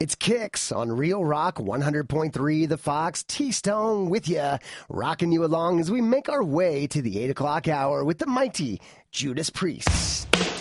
It's Kicks on Real Rock 100.3 The Fox. T-Stone with ya, rocking you along as we make our way to the 8 o'clock hour with the mighty Judas Priest.